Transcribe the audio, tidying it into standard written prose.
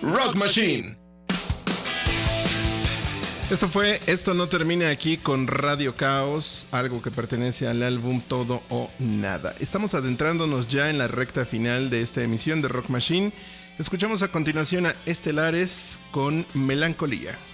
Rock Machine. Esto no termina aquí con Radio Caos, algo que pertenece al álbum Todo o Nada. Estamos adentrándonos ya en la recta final de esta emisión de Rock Machine. Escuchamos a continuación a Estelares con Melancolía.